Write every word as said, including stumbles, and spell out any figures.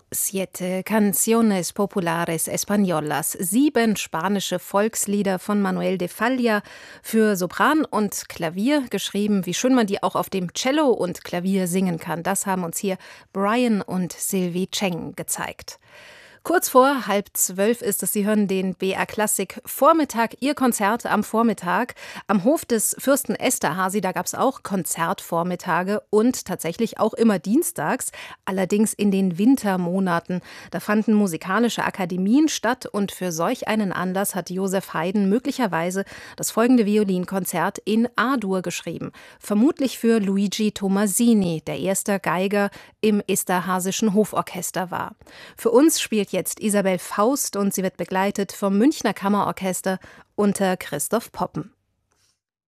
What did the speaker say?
Siete canciones populares españolas, sieben spanische Volkslieder von Manuel de Falla für Sopran und Klavier geschrieben. Wie schön man die auch auf dem Cello und Klavier singen kann, das haben uns hier Brian und Sylvie Cheng gezeigt. Kurz vor halb zwölf ist es. Sie hören den B R Klassik Vormittag, Ihr Konzert am Vormittag. Am Hof des Fürsten Esterházy, da gab es auch Konzertvormittage und tatsächlich auch immer dienstags, allerdings in den Wintermonaten. Da fanden musikalische Akademien statt und für solch einen Anlass hat Joseph Haydn möglicherweise das folgende Violinkonzert in A-Dur geschrieben. Vermutlich für Luigi Tommasini, der erster Geiger im Esterházyschen Hoforchester war. Für uns spielt jetzt Isabel Faust und sie wird begleitet vom Münchner Kammerorchester unter Christoph Poppen.